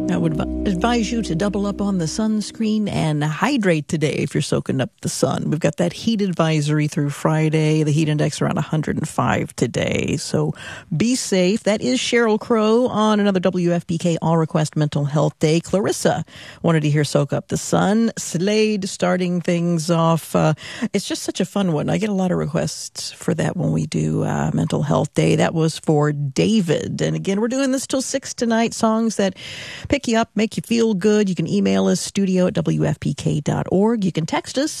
I would advise you to double up on the sunscreen and hydrate today if you're soaking up the sun. We've got that heat advisory through Friday. The heat index around 105 today. So be safe. That is Sheryl Crow on another WFPK All Request Mental Health Day. Clarissa wanted to hear Soak Up the Sun. Slade starting things off. It's just such a fun one. I get a lot of requests for that when we do Mental Health Day. That was for David. And again, we're doing this till 6 tonight. Songs that pick you up, make you feel good. You can email us, studio@wfpk.org. You can text us,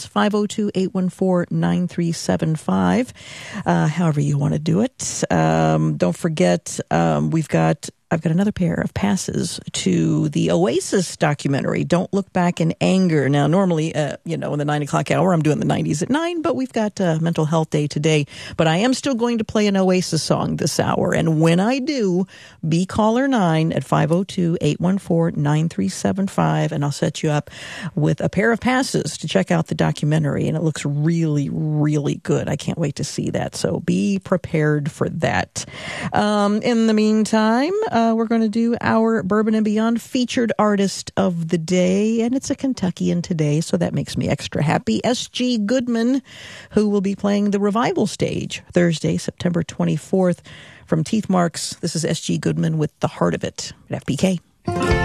502-814-9375, however you want to do it. Don't forget, I've got another pair of passes to the Oasis documentary, Don't Look Back in Anger. Now, normally, in the 9 o'clock hour, I'm doing the 90s at 9, but we've got Mental Health Day today. But I am still going to play an Oasis song this hour. And when I do, be caller 9 at 502-814-9375, and I'll set you up with a pair of passes to check out the documentary. And it looks really, really good. I can't wait to see that. So be prepared for that. In the meantime, we're going to do our Bourbon and Beyond featured artist of the day, and it's a Kentuckian today, so that makes me extra happy. S.G. Goodman, who will be playing the Revival stage Thursday, September 24th from Teeth Marks. This is S.G. Goodman with The Heart of It at FPK.